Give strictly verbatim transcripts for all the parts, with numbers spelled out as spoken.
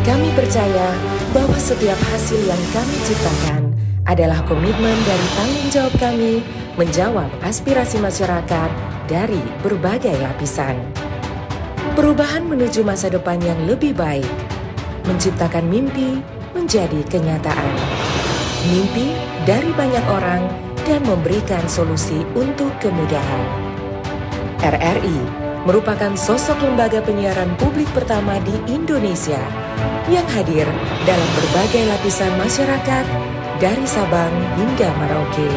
Kami percaya bahwa setiap hasil yang kami ciptakan adalah komitmen dari tanggung jawab kami menjawab aspirasi masyarakat dari berbagai lapisan. Perubahan menuju masa depan yang lebih baik, menciptakan mimpi menjadi kenyataan. Mimpi dari banyak orang dan memberikan solusi untuk kemudahan. R R I merupakan sosok lembaga penyiaran publik pertama di Indonesia yang hadir dalam berbagai lapisan masyarakat dari Sabang hingga Merauke.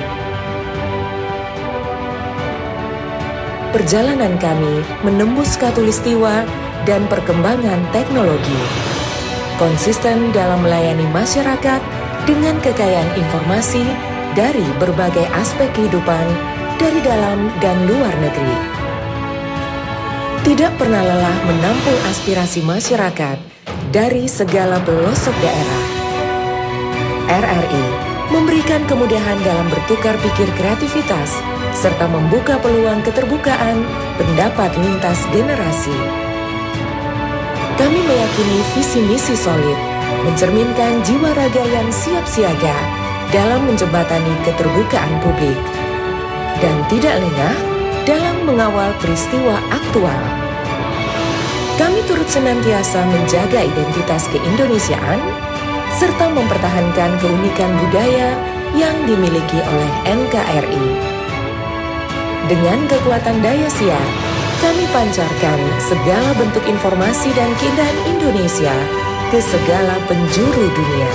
Perjalanan kami menembus khatulistiwa dan perkembangan teknologi. Konsisten dalam melayani masyarakat dengan kekayaan informasi dari berbagai aspek kehidupan dari dalam dan luar negeri. Tidak pernah lelah menampung aspirasi masyarakat dari segala pelosok daerah. R R I memberikan kemudahan dalam bertukar pikir kreativitas serta membuka peluang keterbukaan pendapat lintas generasi. Kami meyakini visi misi solid, mencerminkan jiwa raga yang siap siaga dalam menjembatani keterbukaan publik, dan tidak lengah dalam mengawal peristiwa aktual. Kami turut senantiasa menjaga identitas keindonesiaan, serta mempertahankan keunikan budaya yang dimiliki oleh N K R I. Dengan kekuatan daya siar, kami pancarkan segala bentuk informasi dan keindahan Indonesia ke segala penjuru dunia.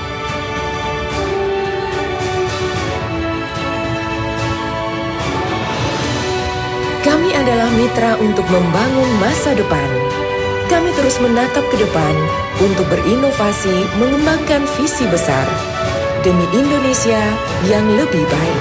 Kami adalah mitra untuk membangun masa depan. Kami terus menatap ke depan untuk berinovasi mengembangkan visi besar demi Indonesia yang lebih baik.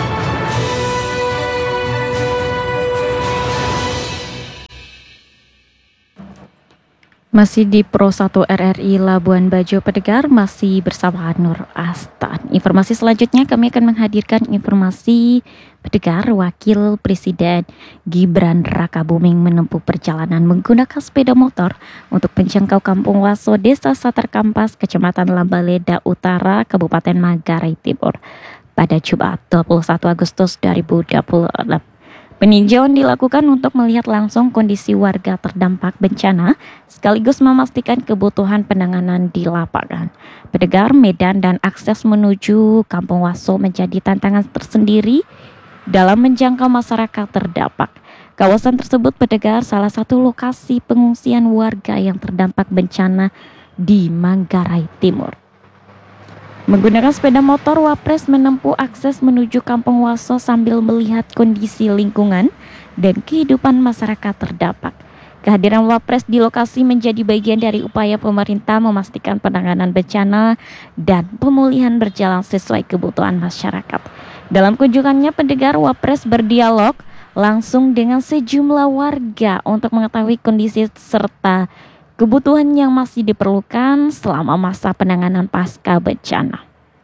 Masih di Pro satu R R I Labuan Bajo pendengar, masih bersama Nur Astan. Informasi selanjutnya kami akan menghadirkan informasi pendengar Wakil Presiden Gibran Rakabuming menempuh perjalanan menggunakan sepeda motor untuk menjangkau Kampung Waso, Desa Saterkampas, Kecamatan Lambaleda Utara, Kabupaten Manggarai Timur pada Jumat dua puluh satu Agustus dua ribu dua puluh enam. Peninjauan dilakukan untuk melihat langsung kondisi warga terdampak bencana sekaligus memastikan kebutuhan penanganan di lapangan. Pendengar, medan dan akses menuju Kampung Waso menjadi tantangan tersendiri dalam menjangkau masyarakat terdampak. Kawasan tersebut pendengar salah satu lokasi pengungsian warga yang terdampak bencana di Manggarai Timur. Menggunakan sepeda motor, Wapres menempuh akses menuju Kampung Waso sambil melihat kondisi lingkungan dan kehidupan masyarakat terdampak. Kehadiran Wapres di lokasi menjadi bagian dari upaya pemerintah memastikan penanganan bencana dan pemulihan berjalan sesuai kebutuhan masyarakat. Dalam kunjungannya, pendengar, Wapres berdialog langsung dengan sejumlah warga untuk mengetahui kondisi serta kebutuhan yang masih diperlukan selama masa penanganan pasca bencana.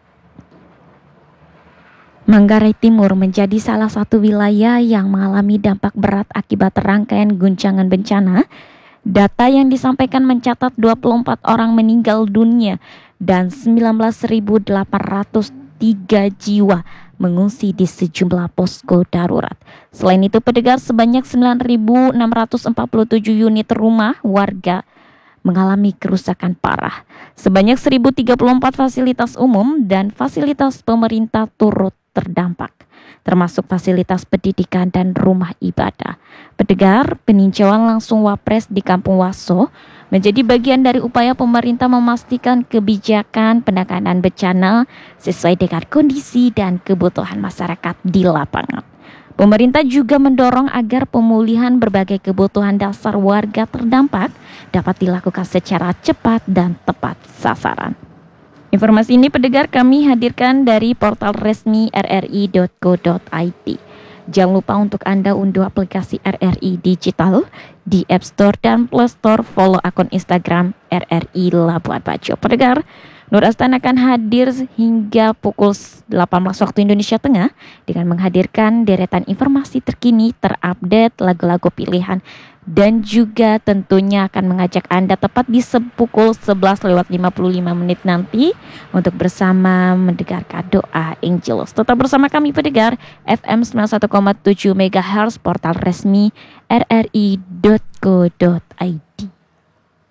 Manggarai Timur menjadi salah satu wilayah yang mengalami dampak berat akibat rangkaian guncangan bencana. Data yang disampaikan mencatat dua puluh empat orang meninggal dunia dan sembilan belas ribu delapan ratus tiga jiwa mengungsi di sejumlah posko darurat. Selain itu, pendengar, sebanyak sembilan ribu enam ratus empat puluh tujuh unit rumah warga mengalami kerusakan parah. Sebanyak seribu tiga puluh empat fasilitas umum dan fasilitas pemerintah turut terdampak, termasuk fasilitas pendidikan dan rumah ibadah. Pendengar, peninjauan langsung Wapres di Kampung Waso menjadi bagian dari upaya pemerintah memastikan kebijakan penanganan bencana sesuai dengan kondisi dan kebutuhan masyarakat di lapangan. Pemerintah juga mendorong agar pemulihan berbagai kebutuhan dasar warga terdampak dapat dilakukan secara cepat dan tepat sasaran. Informasi ini pendengar kami hadirkan dari portal resmi r r i dot co dot i d. Jangan lupa untuk Anda unduh aplikasi R R I Digital di App Store dan Play Store. Follow akun Instagram R R I Labuan Bajo. Pendengar, Nur Astan akan hadir hingga pukul delapan belas waktu Indonesia Tengah dengan menghadirkan deretan informasi terkini, terupdate, lagu-lagu pilihan dan juga tentunya akan mengajak Anda tepat di pukul sebelas lewat lima puluh lima menit nanti untuk bersama mendengarkan doa Angelus. Tetap bersama kami pendengar F M sembilan puluh satu koma tujuh megahertz, portal resmi r r i dot co dot i d.